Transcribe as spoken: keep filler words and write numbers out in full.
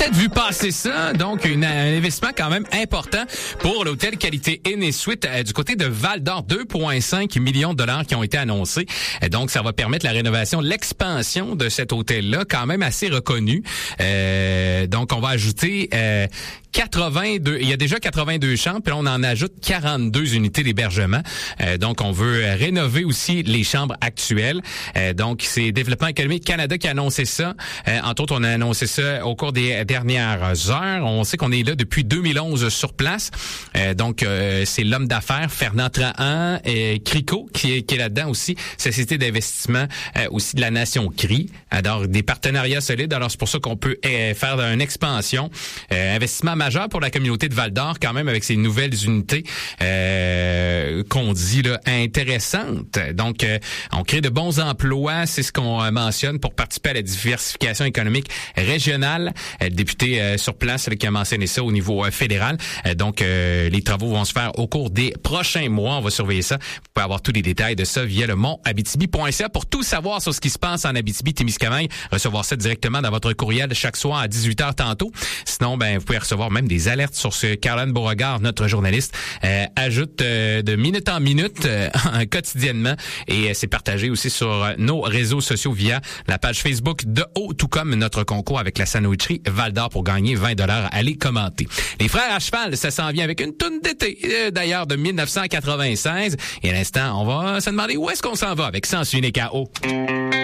Peut-être vu passer ça, donc une, un investissement quand même important pour l'hôtel qualité Inn et Suites euh, du côté de Val-d'Or, deux virgule cinq millions de dollars qui ont été annoncés. Euh, donc, ça va permettre la rénovation, l'expansion de cet hôtel-là, quand même assez reconnu. Euh, donc, on va ajouter euh, quatre-vingt-deux, il y a déjà quatre-vingt-deux chambres, puis là, on en ajoute quarante-deux unités d'hébergement. Euh, donc, on veut euh, rénover aussi les chambres actuelles. Euh, donc, c'est Développement économique Canada qui a annoncé ça. Euh, entre autres, on a annoncé ça au cours des dernières heures. On sait qu'on est là depuis deux mille onze sur place. Euh, donc, euh, c'est l'homme d'affaires Fernand Trahan et Crico qui est, qui est là-dedans aussi. Société d'investissement euh, aussi de la Nation C R I. Alors, des partenariats solides. Alors, c'est pour ça qu'on peut euh, faire une expansion. Euh, investissement majeur pour la communauté de Val-d'Or quand même avec ces nouvelles unités euh, qu'on dit là intéressantes. Donc, euh, on crée de bons emplois. C'est ce qu'on euh, mentionne pour participer à la diversification économique régionale. Euh, le député euh, sur place là, qui a mentionné ça au niveau euh, fédéral. Euh, donc, euh, les travaux vont se faire au cours des prochains mois. On va surveiller ça. Vous pouvez avoir tous les détails de ça via le mont abitibi point c a pour tout savoir sur ce qui se passe en Abitibi-Témiscamingue. Recevoir ça directement dans votre courriel chaque soir à dix-huit heures tantôt. Sinon, ben vous pouvez recevoir même des alertes sur ce Caroline Beauregard, notre journaliste, euh, ajoute euh, de minute en minute euh, quotidiennement et euh, c'est partagé aussi sur euh, nos réseaux sociaux via la page Facebook de Haut, tout comme notre concours avec la sandwicherie Val-d'Or pour gagner vingt dollars. Allez commenter. Les Frères à cheval, ça s'en vient avec une toune d'été, euh, d'ailleurs de dix-neuf cent quatre-vingt-seize. Et à l'instant, on va se demander où est-ce qu'on s'en va avec Sens Unique à Haut.